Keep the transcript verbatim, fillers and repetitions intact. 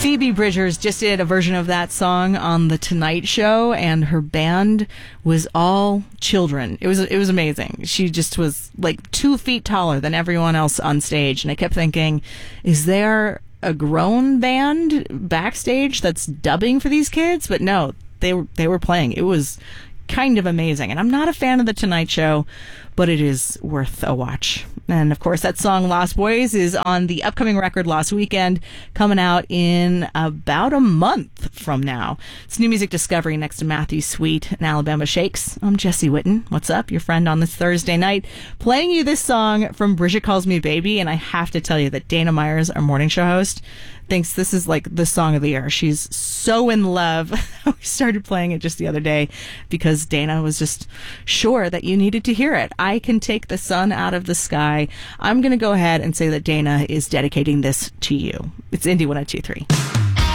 Phoebe Bridgers just did a version of that song on The Tonight Show, and her band was all children. It was it was amazing. She just was like two feet taller than everyone else on stage, and I kept thinking, is there a grown band backstage that's dubbing for these kids? But no, they were they were playing. It was kind of amazing. And I'm not a fan of The Tonight Show, but it is worth a watch. And of course, that song Lost Boys is on the upcoming record Lost Weekend, coming out in about a month from now. It's New Music Discovery next to Matthew Sweet and Alabama Shakes. I'm Jesse Witten. What's up? Your friend on this Thursday night, playing you this song from Bridget Calls Me Baby. And I have to tell you that Dana Myers, our morning show host, thinks this is like the song of the year. She's so in love. We started playing it just the other day because Dana was just sure that you needed to hear it. I Can Take the Sun Out of the Sky. I'm going to go ahead and say that Dana is dedicating this to you. It's Indie one oh two three.